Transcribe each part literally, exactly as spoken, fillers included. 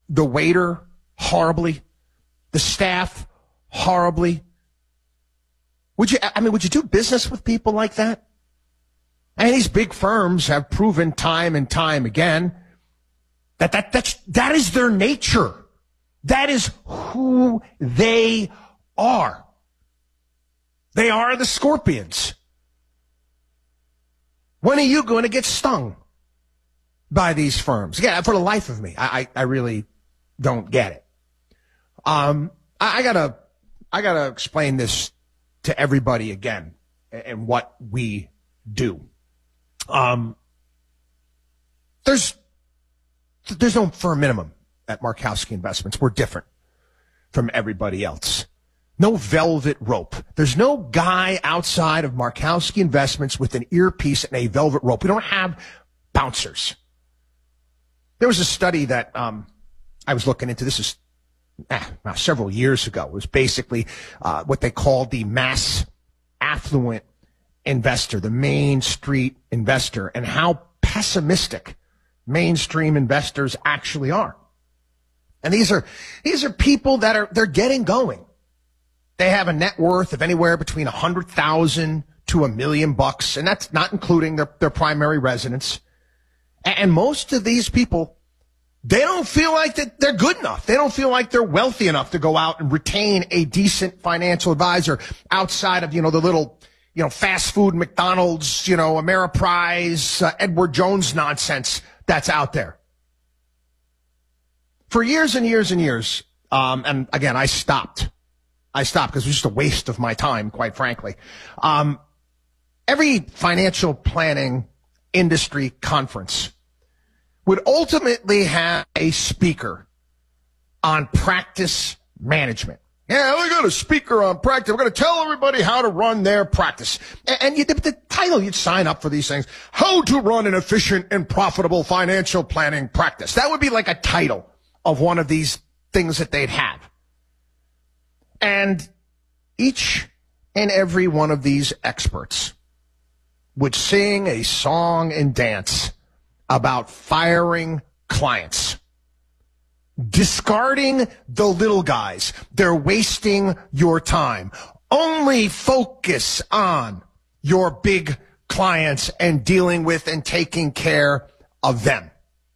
the waiter horribly, the staff horribly? Would you, I mean, would you do business with people like that? And these big firms have proven time and time again that that that's, that is their nature. That is who they are. They are the scorpions. When are you going to get stung by these firms? Again, for the life of me, I, I, I really don't get it. Um, I, I gotta, I gotta explain this to everybody again and what we do. Um, there's, there's no firm minimum at Markowski Investments. We're different from everybody else. No velvet rope. There's no guy outside of Markowski Investments with an earpiece and a velvet rope. We don't have bouncers. There was a study that um, I was looking into. This is eh, several years ago. It was basically uh, what they called the mass affluent investor, the Main Street investor, and how pessimistic mainstream investors actually are. And these are these are people that are they're getting going. They have a net worth of anywhere between a hundred thousand to a million bucks, and that's not including their, their primary residence. And most of these people, they don't feel like that they're good enough. They don't feel like they're wealthy enough to go out and retain a decent financial advisor outside of, you know, the little, you know, fast food McDonald's, you know, Ameriprise, uh, Edward Jones nonsense that's out there. For years and years and years, um, and again, I stopped. I stopped because it was just a waste of my time, quite frankly. Um, every financial planning industry conference would ultimately have a speaker on practice management. Yeah, we got a speaker on practice. We're going to tell everybody how to run their practice. And, and you, the, the title, you'd sign up for these things. How to run an efficient and profitable financial planning practice. That would be like a title of one of these things that they'd have. And each and every one of these experts would sing a song and dance about firing clients, discarding the little guys. They're wasting your time. Only focus on your big clients and dealing with and taking care of them.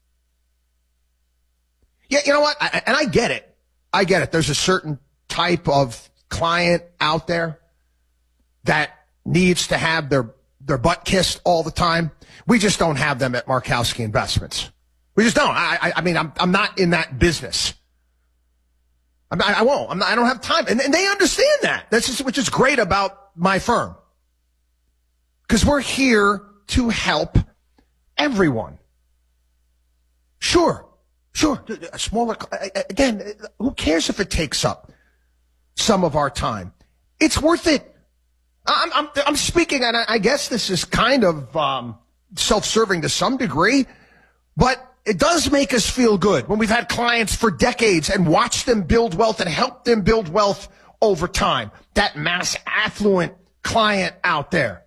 Yeah, you know what? I, and I get it. I get it. There's a certain type of client out there that needs to have their their butt kissed all the time. We just don't have them at Markowski Investments. We just don't. I, I, I mean, I'm I'm not in that business. I'm not, I won't. I'm not, I don't have time, and, and they understand that. That's just, which is great about my firm, because we're here to help everyone. Sure, sure. A smaller again. Who cares if it takes up some of our time? It's worth it. I'm, I'm, I'm speaking, and I guess this is kind of um, self-serving to some degree, but it does make us feel good when we've had clients for decades and watched them build wealth and help them build wealth over time. That mass affluent client out there.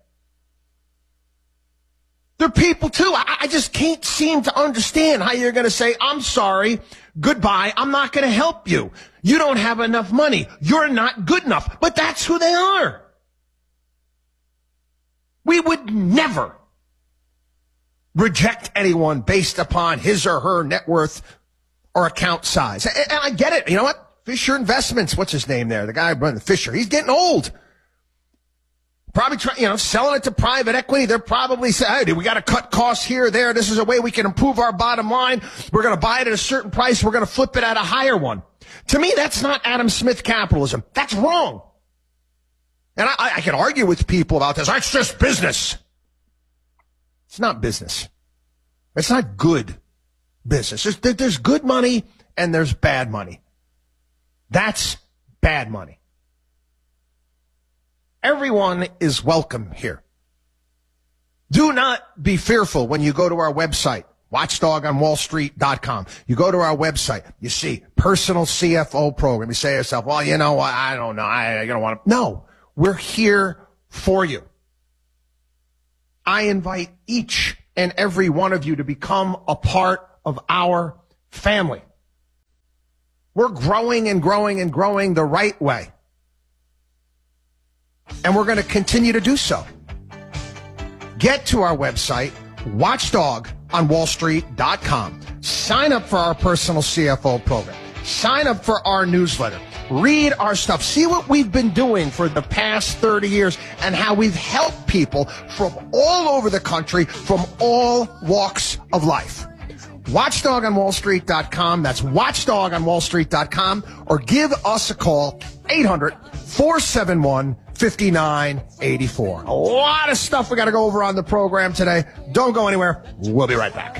They're people too. I, I just can't seem to understand how you're going to say, I'm sorry, goodbye, I'm not going to help you. You don't have enough money. You're not good enough. But that's who they are. We would never reject anyone based upon his or her net worth or account size. And, and I get it. You know what? Fisher Investments, what's his name there? The guy running Fisher. He's getting old. Probably trying, you know, selling it to private equity. They're probably saying, hey, we got to cut costs here or there. This is a way we can improve our bottom line. We're going to buy it at a certain price. We're going to flip it at a higher one. To me, that's not Adam Smith capitalism. That's wrong. And I, I can argue with people about this. That's just business. It's not business. It's not good business. There's, there's good money and there's bad money. That's bad money. Everyone is welcome here. Do not be fearful when you go to our website, watchdog on wall street dot com. You go to our website, you see personal C F O program. You say to yourself, well, you know, I, I don't know. I, I don't want to. No. We're here for you. I invite each and every one of you to become a part of our family. We're growing and growing and growing the right way. And we're going to continue to do so. Get to our website, watchdog on wall street dot com. Sign up for our personal C F O program. Sign up for our newsletter. Read our stuff. See what we've been doing for the past thirty years and how we've helped people from all over the country, from all walks of life. watchdog on wall street dot com. That's watchdog on wall street dot com. Or give us a call, eight hundred, four seven one, five nine eight four. A lot of stuff we got to go over on the program today. Don't go anywhere. We'll be right back.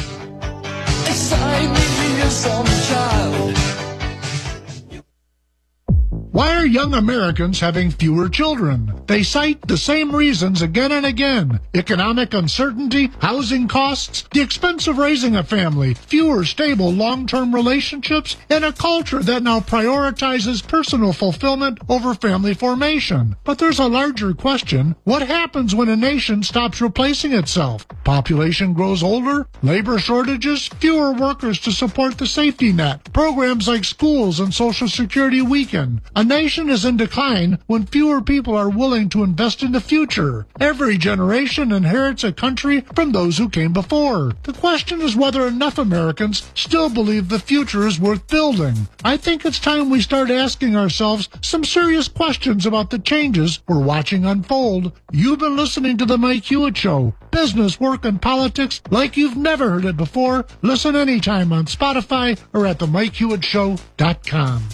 Why are young Americans having fewer children? They cite the same reasons again and again. Economic uncertainty, housing costs, the expense of raising a family, fewer stable long-term relationships, and a culture that now prioritizes personal fulfillment over family formation. But there's a larger question. What happens when a nation stops replacing itself? Population grows older, labor shortages, fewer workers to support the safety net, programs like schools and Social Security weaken. A nation is in decline when fewer people are willing to invest in the future. Every generation inherits a country from those who came before. The question is whether enough Americans still believe the future is worth building. I think it's time we start asking ourselves some serious questions about the changes we're watching unfold. You've been listening to The Mike Hewitt Show. Business, work, and politics like you've never heard it before. Listen anytime on Spotify or at the mike hewitt show dot com.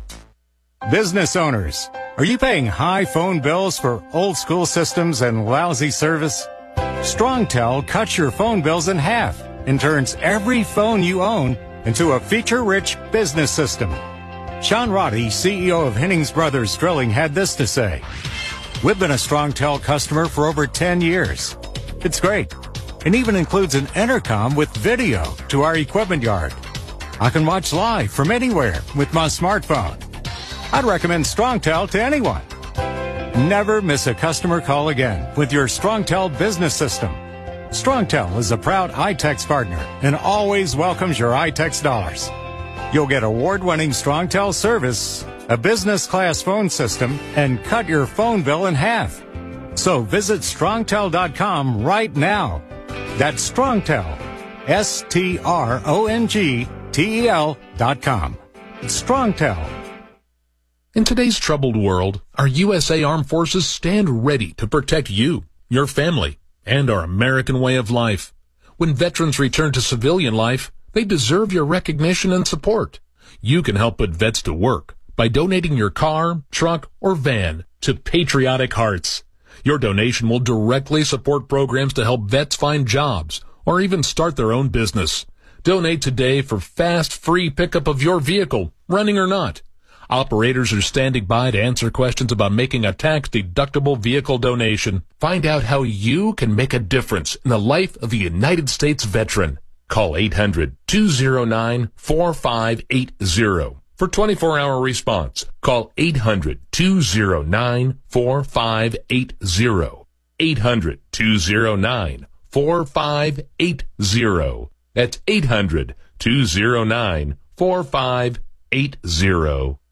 Business owners, are you paying high phone bills for old school systems and lousy service? StrongTel cuts your phone bills in half and turns every phone you own into a feature-rich business system. Sean Roddy, C E O of Hennings Brothers Drilling, had this to say. We've been a StrongTel customer for over ten years. It's great. It even includes an intercom with video to our equipment yard. I can watch live from anywhere with my smartphone. I'd recommend StrongTel to anyone. Never miss a customer call again with your StrongTel business system. StrongTel is a proud iTex partner and always welcomes your iTex dollars. You'll get award-winning StrongTel service, a business-class phone system, and cut your phone bill in half. So visit strongtel dot com right now. That's StrongTel, S T R O N G T E L dot com. StrongTel. In today's troubled world, our U S A Armed Forces stand ready to protect you, your family, and our American way of life. When veterans return to civilian life, they deserve your recognition and support. You can help put vets to work by donating your car, truck, or van to Patriotic Hearts. Your donation will directly support programs to help vets find jobs or even start their own business. Donate today for fast, free pickup of your vehicle, running or not. Operators are standing by to answer questions about making a tax-deductible vehicle donation. Find out how you can make a difference in the life of a United States veteran. Call eight hundred, two oh nine, four five eight oh for twenty-four hour response. Call eight hundred, two oh nine, four five eight oh. eight hundred, two oh nine, four five eight oh. That's eight hundred, two oh nine, four five eight oh.